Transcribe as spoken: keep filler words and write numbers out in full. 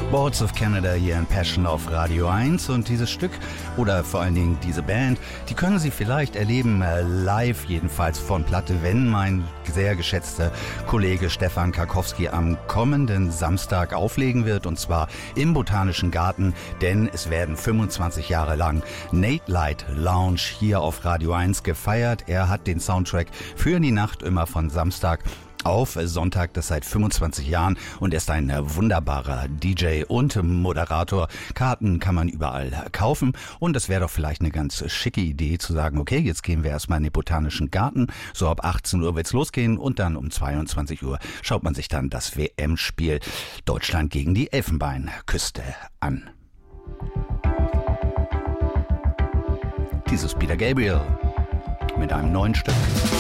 Boards of Canada hier in Passion auf Radio eins, und dieses Stück oder vor allen Dingen diese Band, die können Sie vielleicht erleben äh, live, jedenfalls von Platte, wenn mein sehr geschätzter Kollege Stefan Karkowski am kommenden Samstag auflegen wird, und zwar im Botanischen Garten, denn es werden fünfundzwanzig Jahre lang Nate Light Lounge hier auf Radio eins gefeiert. Er hat den Soundtrack für die Nacht immer von Samstag auf Sonntag, das seit fünfundzwanzig Jahren, und er ist ein wunderbarer D J und Moderator. Karten kann man überall kaufen, und das wäre doch vielleicht eine ganz schicke Idee zu sagen, okay, jetzt gehen wir erstmal in den Botanischen Garten, so ab achtzehn Uhr wird's losgehen, und dann um zweiundzwanzig Uhr schaut man sich dann das W M-Spiel Deutschland gegen die Elfenbeinküste an. Dieses Peter Gabriel mit einem neuen Stück.